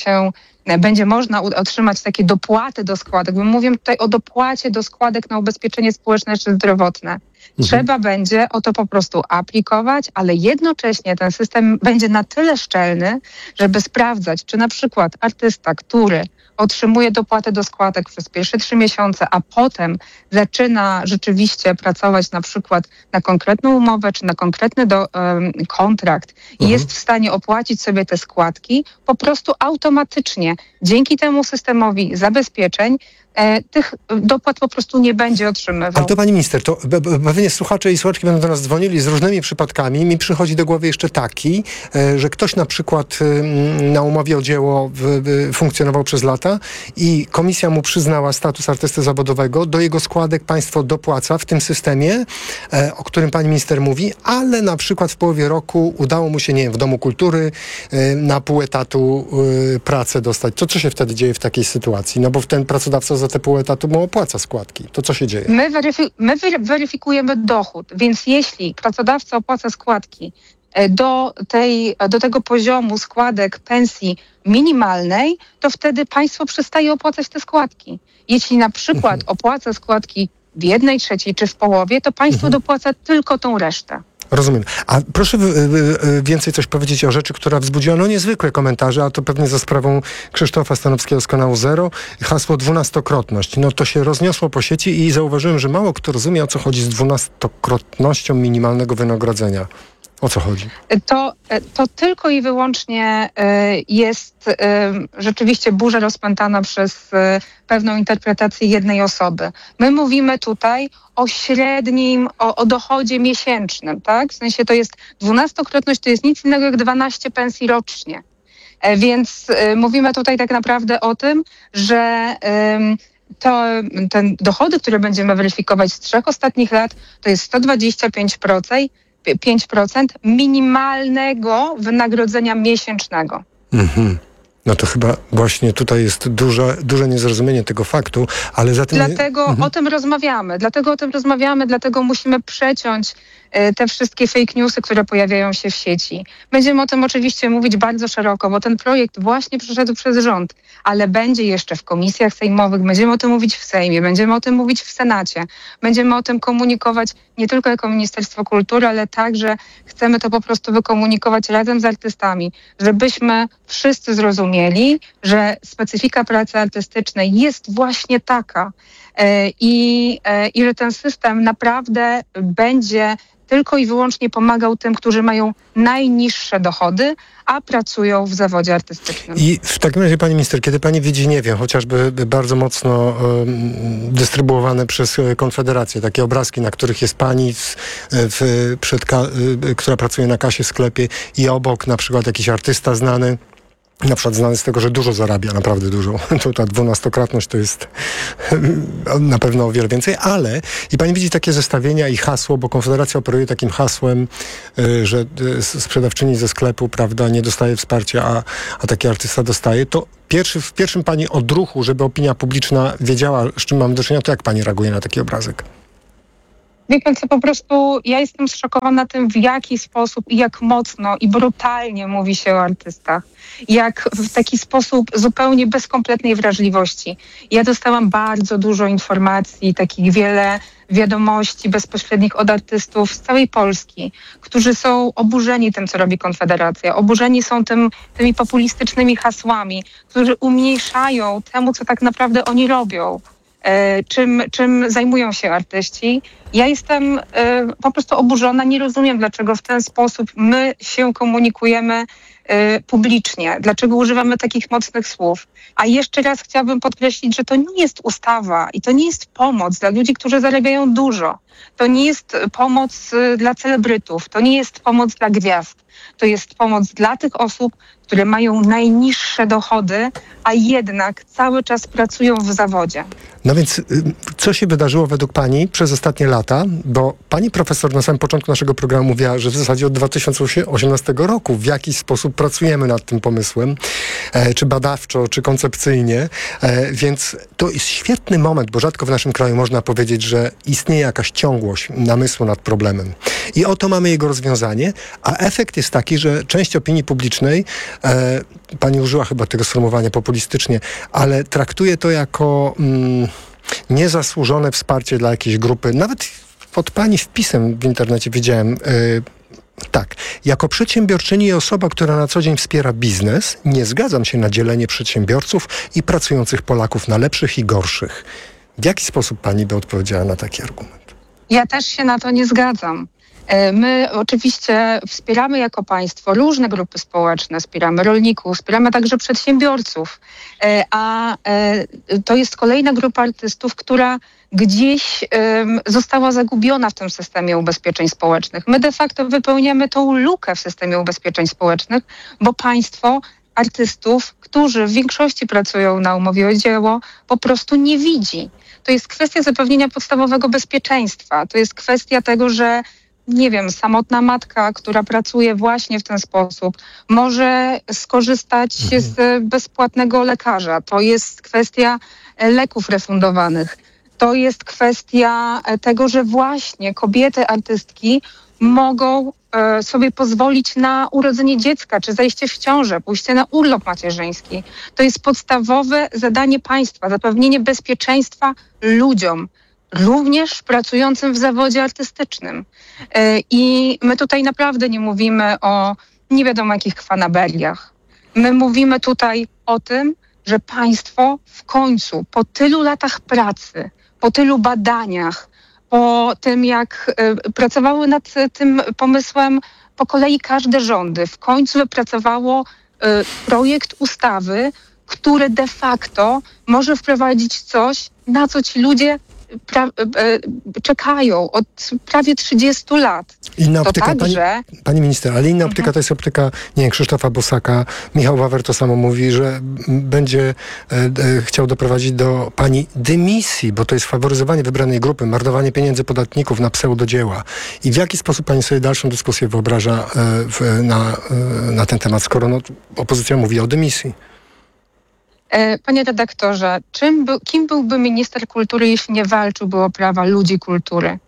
będzie można otrzymać takie dopłaty do składek. My mówimy tutaj o dopłacie do składek na ubezpieczenie społeczne czy zdrowotne. Trzeba będzie o to po prostu aplikować, ale jednocześnie ten system będzie na tyle szczelny, żeby sprawdzać, czy na przykład artysta, który otrzymuje dopłatę do składek przez pierwsze 3 miesiące, a potem zaczyna rzeczywiście pracować na przykład na konkretną umowę, czy na konkretny kontrakt i jest w stanie opłacić sobie te składki, po prostu automatycznie dzięki temu systemowi zabezpieczeń tych dopłat po prostu nie będzie otrzymywał. Ale to pani minister, to pewnie słuchacze i słuchaczki będą do nas dzwonili z różnymi przypadkami. Mi przychodzi do głowy jeszcze taki, że ktoś na przykład na umowie o dzieło funkcjonował przez lata i komisja mu przyznała status artysty zawodowego, do jego składek państwo dopłaca w tym systemie, o którym pani minister mówi, ale na przykład w połowie roku udało mu się, nie wiem, w Domu Kultury na pół etatu pracę dostać. To co się wtedy dzieje w takiej sytuacji? No bo ten pracodawca za te pół etatu mu opłaca składki. To co się dzieje? My weryfikujemy dochód, więc jeśli pracodawca opłaca składki do tego poziomu składek pensji minimalnej, to wtedy państwo przestaje opłacać te składki. Jeśli na przykład opłaca składki w 1/3 czy w połowie, to państwo dopłaca tylko tą resztę. Rozumiem. A proszę więcej coś powiedzieć o rzeczy, która wzbudziła niezwykłe komentarze, a to pewnie za sprawą Krzysztofa Stanowskiego z kanału Zero. Hasło 12-krotność. No to się rozniosło po sieci i zauważyłem, że mało kto rozumie, o co chodzi z 12-krotnością minimalnego wynagrodzenia. O co chodzi? To tylko i wyłącznie jest rzeczywiście burza rozpętana przez pewną interpretację jednej osoby. My mówimy tutaj o średnim, o dochodzie miesięcznym, tak? W sensie to jest 12-krotność, to jest nic innego jak 12 pensji rocznie. Więc mówimy tutaj tak naprawdę o tym, że te dochody, które będziemy weryfikować z 3 ostatnich lat, to jest 125% minimalnego wynagrodzenia miesięcznego. No to chyba właśnie tutaj jest duże niezrozumienie tego faktu, ale za tym... Dlatego o tym rozmawiamy, dlatego musimy przeciąć te wszystkie fake newsy, które pojawiają się w sieci. Będziemy o tym oczywiście mówić bardzo szeroko, bo ten projekt właśnie przyszedł przez rząd, ale będzie jeszcze w komisjach sejmowych, będziemy o tym mówić w Sejmie, będziemy o tym mówić w Senacie, będziemy o tym komunikować nie tylko jako Ministerstwo Kultury, ale także chcemy to po prostu wykomunikować razem z artystami, żebyśmy wszyscy zrozumieli, że specyfika pracy artystycznej jest właśnie taka i że ten system naprawdę będzie tylko i wyłącznie pomagał tym, którzy mają najniższe dochody, a pracują w zawodzie artystycznym. I w takim razie, pani minister, kiedy pani widzi, nie wiem, chociażby bardzo mocno dystrybuowane przez Konfederację, takie obrazki, na których jest pani, która pracuje na kasie w sklepie i obok na przykład jakiś artysta znany, na przykład znany z tego, że dużo zarabia, naprawdę dużo. To ta 12-krotność to jest na pewno o wiele więcej, ale i pani widzi takie zestawienia i hasło, bo Konfederacja operuje takim hasłem, że sprzedawczyni ze sklepu, prawda, nie dostaje wsparcia, a taki artysta dostaje, to w pierwszym pani odruchu, żeby opinia publiczna wiedziała, z czym mamy do czynienia, to jak pani reaguje na taki obrazek? Wie pan co, po prostu ja jestem zszokowana tym, w jaki sposób i jak mocno i brutalnie mówi się o artystach. Jak w taki sposób zupełnie bez kompletnej wrażliwości. Ja dostałam bardzo dużo informacji, takich wiele wiadomości bezpośrednich od artystów z całej Polski, którzy są oburzeni tym, co robi Konfederacja. Oburzeni są tymi populistycznymi hasłami, którzy umniejszają temu, co tak naprawdę oni robią. Czym zajmują się artyści. Ja jestem po prostu oburzona, nie rozumiem, dlaczego w ten sposób my się komunikujemy publicznie, dlaczego używamy takich mocnych słów. A jeszcze raz chciałabym podkreślić, że to nie jest ustawa i to nie jest pomoc dla ludzi, którzy zarabiają dużo. To nie jest pomoc dla celebrytów, to nie jest pomoc dla gwiazd. To jest pomoc dla tych osób, które mają najniższe dochody, a jednak cały czas pracują w zawodzie. No więc co się wydarzyło według pani przez ostatnie lata? Bo pani profesor na samym początku naszego programu mówiła, że w zasadzie od 2018 roku w jakiś sposób pracujemy nad tym pomysłem, czy badawczo, czy koncepcyjnie, więc to jest świetny moment, bo rzadko w naszym kraju można powiedzieć, że istnieje jakaś ciągłość namysłu nad problemem. I oto mamy jego rozwiązanie, a efekt jest taki, że część opinii publicznej, pani użyła chyba tego sformułowania populistycznie, ale traktuje to jako niezasłużone wsparcie dla jakiejś grupy. Nawet pod pani wpisem w internecie widziałem, tak, jako przedsiębiorczyni i osoba, która na co dzień wspiera biznes, nie zgadzam się na dzielenie przedsiębiorców i pracujących Polaków na lepszych i gorszych. W jaki sposób pani by odpowiedziała na taki argument? Ja też się na to nie zgadzam. My oczywiście wspieramy jako państwo różne grupy społeczne, wspieramy rolników, wspieramy także przedsiębiorców, a to jest kolejna grupa artystów, która gdzieś została zagubiona w tym systemie ubezpieczeń społecznych. My de facto wypełniamy tą lukę w systemie ubezpieczeń społecznych, bo państwo artystów, którzy w większości pracują na umowie o dzieło, po prostu nie widzi. To jest kwestia zapewnienia podstawowego bezpieczeństwa. To jest kwestia tego, że nie wiem, samotna matka, która pracuje właśnie w ten sposób, może skorzystać z bezpłatnego lekarza. To jest kwestia leków refundowanych. To jest kwestia tego, że właśnie kobiety, artystki mogą sobie pozwolić na urodzenie dziecka, czy zajście w ciążę, pójście na urlop macierzyński. To jest podstawowe zadanie państwa, zapewnienie bezpieczeństwa ludziom, również pracującym w zawodzie artystycznym. I my tutaj naprawdę nie mówimy o nie wiadomo jakich kwanabeliach. My mówimy tutaj o tym, że państwo w końcu po tylu latach pracy, po tylu badaniach, po tym jak pracowały nad tym pomysłem po kolei każde rządy, w końcu wypracowało projekt ustawy, który de facto może wprowadzić coś, na co ci ludzie czekają od prawie 30 lat. Inna optyka, to także... pani minister, ale inna optyka to jest optyka, nie wiem, Krzysztofa Bosaka. Michał Wawer to samo mówi, że będzie chciał doprowadzić do pani dymisji, bo to jest faworyzowanie wybranej grupy, marnowanie pieniędzy podatników na pseudodzieła. I w jaki sposób pani sobie dalszą dyskusję wyobraża na ten temat, skoro opozycja mówi o dymisji? Panie redaktorze, kim byłby minister kultury, jeśli nie walczyłby o prawa ludzi kultury?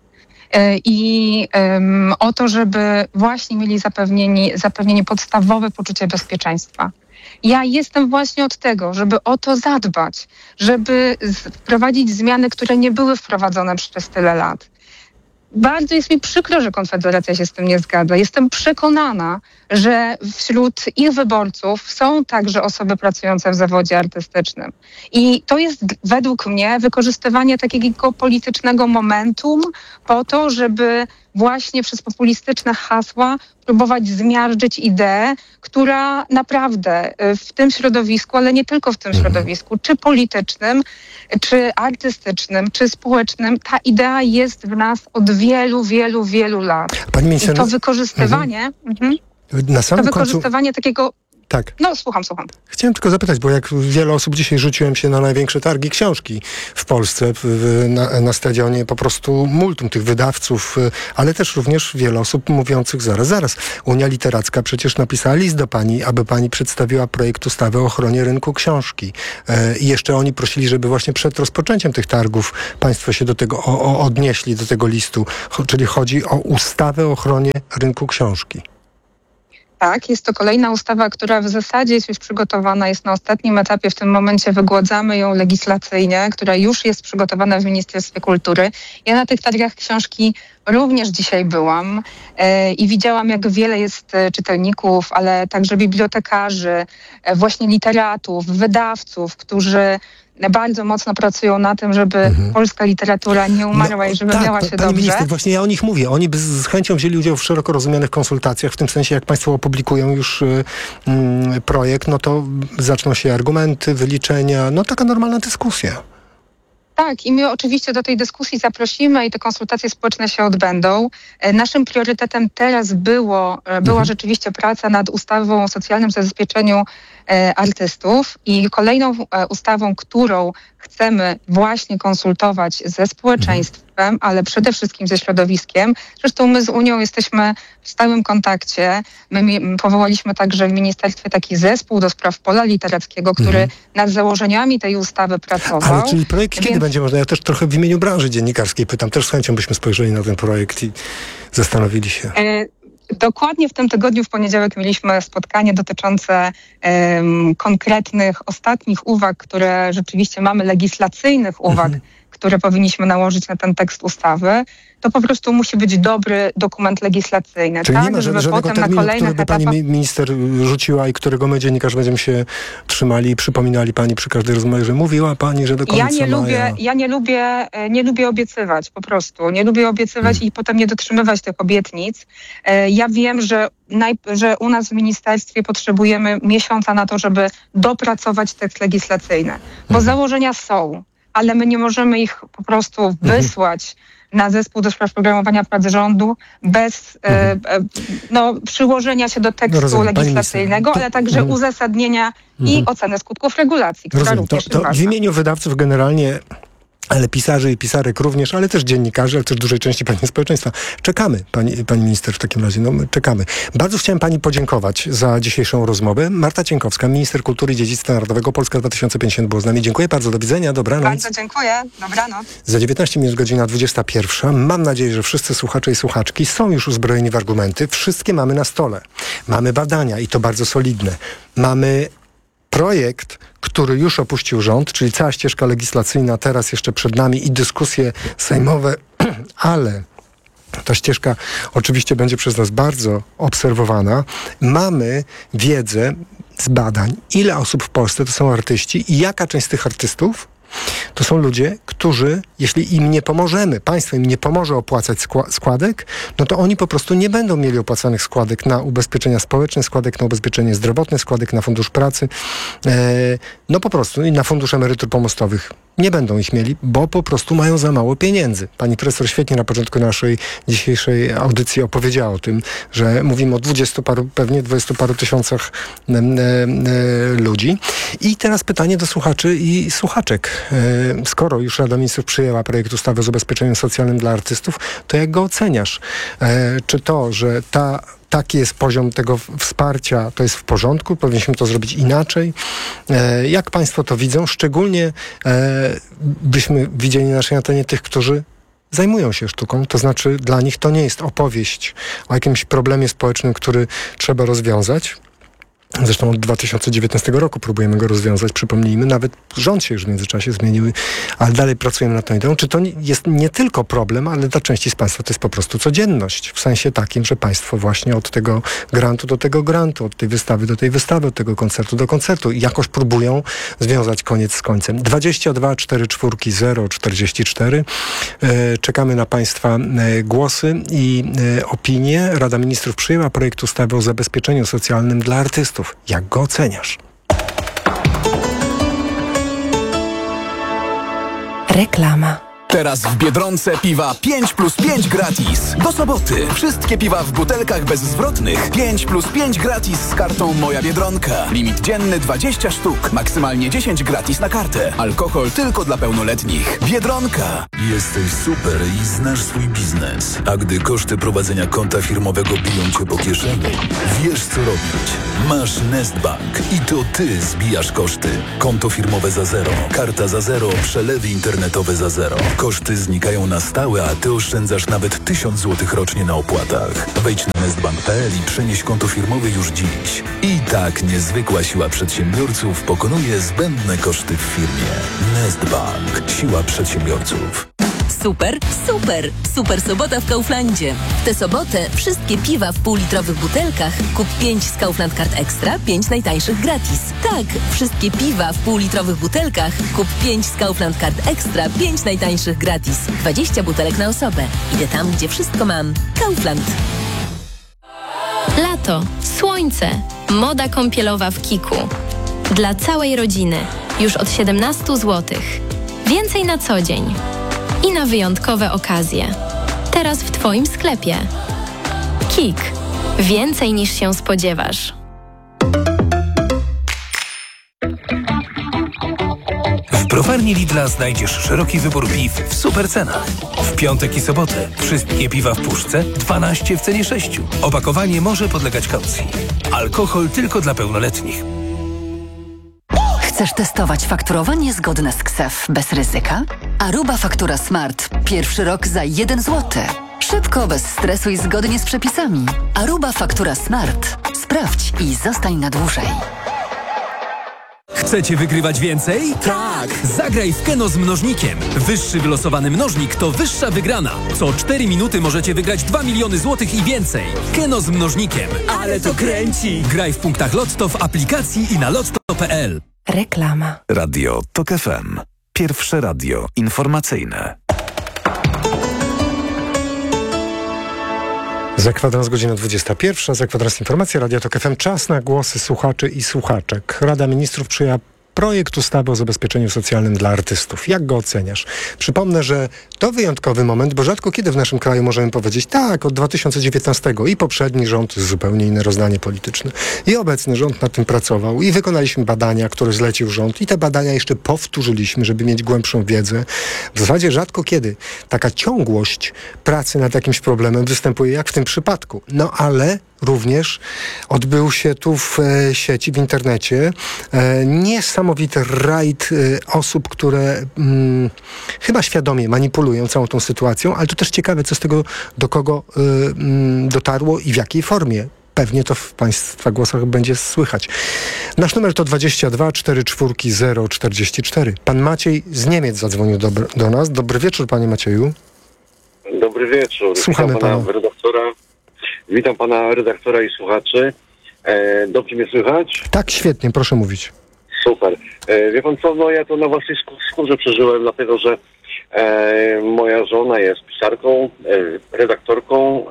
I o to, żeby właśnie mieli zapewnienie podstawowe poczucie bezpieczeństwa. Ja jestem właśnie od tego, żeby o to zadbać, żeby wprowadzić zmiany, które nie były wprowadzone przez tyle lat. Bardzo jest mi przykro, że Konfederacja się z tym nie zgadza. Jestem przekonana, że wśród ich wyborców są także osoby pracujące w zawodzie artystycznym. I to jest według mnie wykorzystywanie takiego politycznego momentum po to, żeby właśnie przez populistyczne hasła próbować zmiażdżyć ideę, która naprawdę w tym środowisku, ale nie tylko w tym środowisku, czy politycznym, czy artystycznym, czy społecznym, ta idea jest w nas od wielu, wielu, wielu lat. Pani minister, I to wykorzystywanie... Na samym to wykorzystywanie takiego Tak. No, słucham. Chciałem tylko zapytać, bo jak wiele osób dzisiaj rzuciłem się na największe targi książki w Polsce, na stadionie po prostu multum tych wydawców, ale też również wiele osób mówiących zaraz. Unia Literacka przecież napisała list do pani, aby pani przedstawiła projekt ustawy o ochronie rynku książki. I jeszcze oni prosili, żeby właśnie przed rozpoczęciem tych targów państwo się do tego odnieśli, do tego listu. Czyli chodzi o ustawę o ochronie rynku książki. Tak, jest to kolejna ustawa, która w zasadzie jest już przygotowana, jest na ostatnim etapie. W tym momencie wygładzamy ją legislacyjnie, która już jest przygotowana w Ministerstwie Kultury. Ja na tych targach książki również dzisiaj byłam i widziałam, jak wiele jest czytelników, ale także bibliotekarzy, właśnie literatów, wydawców, którzy bardzo mocno pracują na tym, żeby polska literatura nie umarła i żeby miała się pani dobrze. Minister, właśnie ja o nich mówię. Oni by z chęcią wzięli udział w szeroko rozumianych konsultacjach, w tym sensie, jak państwo opublikują już projekt, no to zaczną się argumenty, wyliczenia, no taka normalna dyskusja. Tak, i my oczywiście do tej dyskusji zaprosimy i te konsultacje społeczne się odbędą. Naszym priorytetem teraz była rzeczywiście praca nad ustawą o socjalnym zabezpieczeniu artystów i kolejną ustawą, którą chcemy właśnie konsultować ze społeczeństwem, ale przede wszystkim ze środowiskiem. Zresztą my z Unią jesteśmy w stałym kontakcie. My powołaliśmy także w ministerstwie taki zespół do spraw pola literackiego, który nad założeniami tej ustawy pracował. Ale czyli projekt kiedy będzie można? Ja też trochę w imieniu branży dziennikarskiej pytam. Też z chęcią byśmy spojrzeli na ten projekt i zastanowili się. Dokładnie w tym tygodniu, w poniedziałek, mieliśmy spotkanie dotyczące konkretnych, ostatnich uwag, które rzeczywiście mamy, legislacyjnych uwag, które powinniśmy nałożyć na ten tekst ustawy. To po prostu musi być dobry dokument legislacyjny. Czyli tak, nie ma żeby żadnego potem terminu, na kolejnych który by pani minister rzuciła i którego my dziennikarze będziemy się trzymali i przypominali pani przy każdej rozmowie, że mówiła pani, że do końca maja. Ja nie lubię obiecywać po prostu. Nie lubię obiecywać i potem nie dotrzymywać tych obietnic. Ja wiem, że u nas w ministerstwie potrzebujemy miesiąca na to, żeby dopracować tekst legislacyjny. Bo założenia są, ale my nie możemy ich po prostu wysłać na zespół do spraw programowania prac rządu bez przyłożenia się do tekstu legislacyjnego, ale także uzasadnienia i oceny skutków regulacji, która również jest ważna. W imieniu wydawców generalnie, ale pisarzy i pisarek również, ale też dziennikarzy, ale też dużej części pani społeczeństwa. Czekamy, pani minister, w takim razie. No, my czekamy. Bardzo chciałem pani podziękować za dzisiejszą rozmowę. Marta Cienkowska, minister kultury i dziedzictwa narodowego, Polska 2050 było z nami. Dziękuję bardzo, do widzenia, dobranoc. Bardzo dziękuję, dobranoc. Za 19 minut, godzina 21. Mam nadzieję, że wszyscy słuchacze i słuchaczki są już uzbrojeni w argumenty. Wszystkie mamy na stole. Mamy badania i to bardzo solidne. Mamy projekt, który już opuścił rząd, czyli cała ścieżka legislacyjna teraz jeszcze przed nami i dyskusje sejmowe, ale ta ścieżka oczywiście będzie przez nas bardzo obserwowana. Mamy wiedzę z badań, ile osób w Polsce to są artyści i jaka część z tych artystów to są ludzie, którzy, jeśli im nie pomożemy, państwo im nie pomoże opłacać składek, no to oni po prostu nie będą mieli opłacanych składek na ubezpieczenia społeczne, składek na ubezpieczenie zdrowotne, składek na fundusz pracy, no po prostu i na fundusz emerytur pomostowych. Nie będą ich mieli, bo po prostu mają za mało pieniędzy. Pani profesor świetnie na początku naszej dzisiejszej audycji opowiedziała o tym, że mówimy o 20 paru tysiącach ludzi. I teraz pytanie do słuchaczy i słuchaczek. Skoro już Rada Ministrów przyjęła projekt ustawy o zabezpieczeniu socjalnym dla artystów, to jak go oceniasz? Czy to, że taki jest poziom tego wsparcia, to jest w porządku? Powinniśmy to zrobić inaczej? Jak państwo to widzą? Szczególnie byśmy widzieli na naszej antenie tych, którzy zajmują się sztuką, to znaczy dla nich to nie jest opowieść o jakimś problemie społecznym, który trzeba rozwiązać. Zresztą od 2019 roku próbujemy go rozwiązać, przypomnijmy, nawet rząd się już w międzyczasie zmienił, ale dalej pracujemy nad tą ideą. Czy to jest nie tylko problem, ale dla części z państwa to jest po prostu codzienność, w sensie takim, że państwo właśnie od tego grantu do tego grantu, od tej wystawy do tej wystawy, od tego koncertu do koncertu jakoś próbują związać koniec z końcem. 22 44 044. Czekamy na państwa głosy i opinie. Rada Ministrów przyjęła projekt ustawy o zabezpieczeniu socjalnym dla artystów. Jak go oceniasz? Reklama. Teraz w Biedronce piwa 5+5 gratis. Do soboty wszystkie piwa w butelkach bezzwrotnych 5+5 gratis z kartą Moja Biedronka. Limit dzienny 20 sztuk, maksymalnie 10 gratis na kartę. Alkohol tylko dla pełnoletnich. Biedronka. Jesteś super i znasz swój biznes. A gdy koszty prowadzenia konta firmowego biją cię po kieszeni, wiesz co robić. Masz Nestbank i to ty zbijasz koszty. Konto firmowe za zero, karta za zero, przelewy internetowe za zero. Koszty znikają na stałe, a ty oszczędzasz nawet 1000 zł rocznie na opłatach. Wejdź na nestbank.pl i przenieś konto firmowe już dziś. I tak niezwykła siła przedsiębiorców pokonuje zbędne koszty w firmie. Nestbank. Siła przedsiębiorców. Super, super! Super sobota w Kauflandzie. W tę sobotę wszystkie piwa w półlitrowych butelkach kup 5 z Kaufland Card Extra, 5 najtańszych gratis. Tak, wszystkie piwa w półlitrowych butelkach kup 5 z Kaufland Card Extra, 5 najtańszych gratis. 20 butelek na osobę. Idę tam, gdzie wszystko mam. Kaufland. Lato, słońce, moda kąpielowa w Kiku. Dla całej rodziny. Już od 17 zł. Więcej na co dzień. I na wyjątkowe okazje. Teraz w Twoim sklepie. KIK. Więcej niż się spodziewasz. W browarni Lidla znajdziesz szeroki wybór piw w super cenach. W piątek i sobotę wszystkie piwa w puszce 12 w cenie 6. Opakowanie może podlegać kaucji. Alkohol tylko dla pełnoletnich. Chcesz testować fakturowanie zgodne z KSEF bez ryzyka? Aruba Faktura Smart. Pierwszy rok za 1 zł. Szybko, bez stresu i zgodnie z przepisami. Aruba Faktura Smart. Sprawdź i zostań na dłużej. Chcecie wygrywać więcej? Tak! Zagraj w Keno z mnożnikiem. Wyższy wylosowany mnożnik to wyższa wygrana. Co 4 minuty możecie wygrać 2 miliony złotych i więcej. Keno z mnożnikiem. Ale to kręci! Graj w punktach Lotto w aplikacji i na lotto.pl. Reklama. Radio TOK FM. Pierwsze radio informacyjne. Za kwadrans godzina 21, za kwadrans informacja Radio TOK FM. Czas na głosy słuchaczy i słuchaczek. Rada Ministrów przyjęła projekt ustawy o zabezpieczeniu socjalnym dla artystów. Jak go oceniasz? Przypomnę, że to wyjątkowy moment, bo rzadko kiedy w naszym kraju możemy powiedzieć tak, od 2019 i poprzedni rząd, zupełnie inne rozdanie polityczne, i obecny rząd nad tym pracował i wykonaliśmy badania, które zlecił rząd i te badania jeszcze powtórzyliśmy, żeby mieć głębszą wiedzę. W zasadzie rzadko kiedy taka ciągłość pracy nad jakimś problemem występuje jak w tym przypadku. No ale również odbył się tu w sieci, w internecie niesamowity rajd osób, które chyba świadomie manipulują całą tą sytuacją, ale to też ciekawe, co z tego do kogo dotarło i w jakiej formie. Pewnie to w Państwa głosach będzie słychać. Nasz numer to 22 44 044. Pan Maciej z Niemiec zadzwonił do nas. Dobry wieczór, panie Macieju. Dobry wieczór. Słuchamy pana redaktora. Witam pana redaktora i słuchaczy. Dobrze mnie słychać? Tak, świetnie, proszę mówić. Super. Wie pan co, no ja to na własnej skórze przeżyłem, dlatego że moja żona jest pisarką, redaktorką,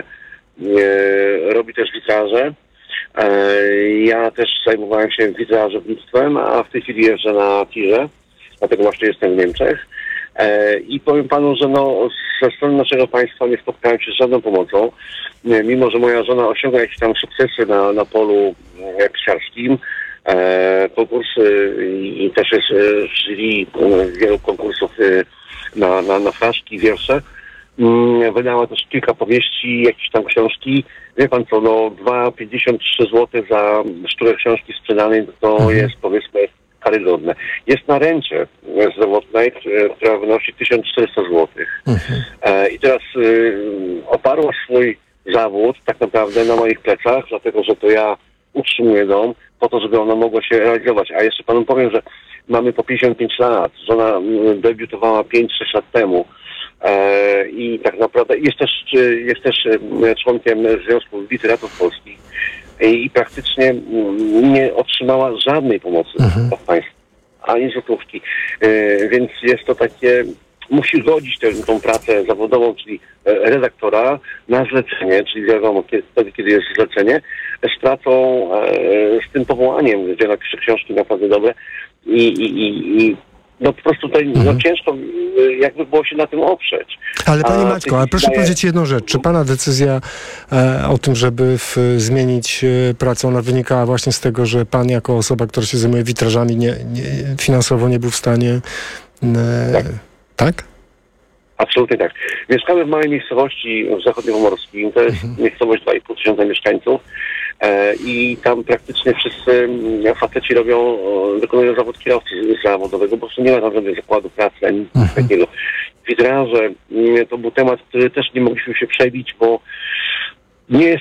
robi też witraże. Ja też zajmowałem się witrażownictwem, a w tej chwili jeżdżę na tirze, dlatego właśnie jestem w Niemczech. I powiem panu, że no, ze strony naszego państwa nie spotkałem się z żadną pomocą, mimo że moja żona osiąga jakieś tam sukcesy na polu pisarskim, konkursy i też jest w jury wielu konkursów na fraszki, wiersze. Wydała też kilka powieści, jakieś tam książki. Wie pan co, no 2,53 zł za sztukę książki sprzedanej to jest, powiedzmy, karygodne. Jest na rencie zdrowotnej, która wynosi 1400 zł. I teraz oparła swój zawód tak naprawdę na moich plecach, dlatego że to ja utrzymuję dom po to, żeby ona mogła się realizować. A jeszcze panu powiem, że mamy po 55 lat. Żona debiutowała 5-6 lat temu. I tak naprawdę jest też członkiem Związku Literatów Polskich i praktycznie nie otrzymała żadnej pomocy od państwa, ani złotówki. Więc jest to takie, musi godzić tą pracę zawodową, czyli redaktora na zlecenie, czyli wiadomo, wtedy, kiedy jest zlecenie, z pracą, z tym powołaniem, gdzie napisze książki naprawdę dobre i no po prostu tutaj ciężko jakby było się na tym oprzeć. Ale panie Maćku, ale proszę powiedzieć jedną rzecz. Czy pana decyzja o tym, żeby zmienić pracę, ona wynikała właśnie z tego, że pan jako osoba, która się zajmuje witrażami finansowo nie był w stanie... Tak? Absolutnie tak. Mieszkamy w małej miejscowości w zachodniopomorskim. To jest miejscowość 2,5 tysiąca mieszkańców. I tam praktycznie wszyscy faceci wykonują zawód kierowcy zawodowego, bo nie ma tam żadnych zakładu pracy ani nic takiego. Witraże to był temat, który też nie mogliśmy się przebić, bo nie jest